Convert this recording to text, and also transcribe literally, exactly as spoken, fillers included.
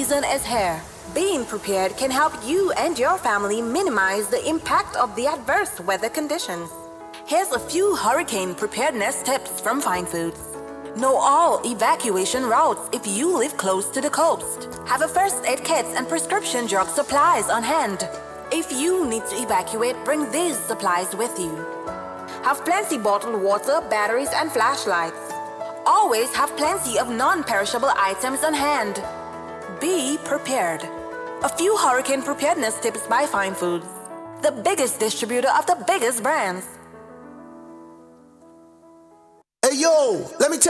season is here. Being prepared can help you and your family minimize the impact of the adverse weather conditions. Here's a few hurricane preparedness tips from Fine Foods. Know all evacuation routes if you live close to the coast. Have a first aid kit and prescription drug supplies on hand. If you need to evacuate, bring these supplies with you. Have plenty bottled water, batteries, and flashlights. Always have plenty of non-perishable items on hand. Be prepared. A few hurricane preparedness tips by Fine Foods, the biggest distributor of the biggest brands. Hey yo, let me tell